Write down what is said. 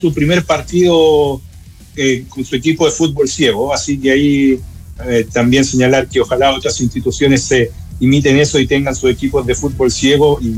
su primer partido con su equipo de fútbol ciego, así que ahí también señalar que ojalá otras instituciones se imiten eso y tengan sus equipos de fútbol ciego y